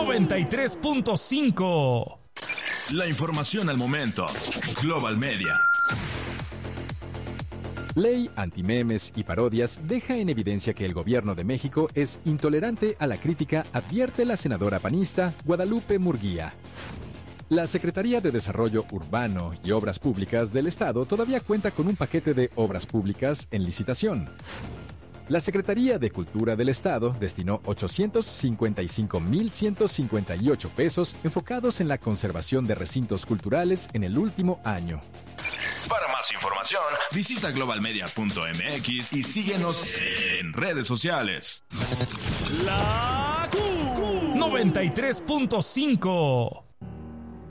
93.5. La información al momento. Global Media. Ley antimemes y parodias deja en evidencia que el gobierno de México es intolerante a la crítica, advierte la senadora panista Guadalupe Murguía. La Secretaría de Desarrollo Urbano y Obras Públicas del Estado todavía cuenta con un paquete de obras públicas en licitación. La Secretaría de Cultura del Estado destinó 855,158 pesos enfocados en la conservación de recintos culturales en el último año. Para más información, visita globalmedia.mx y síguenos en redes sociales. La Q 93.5.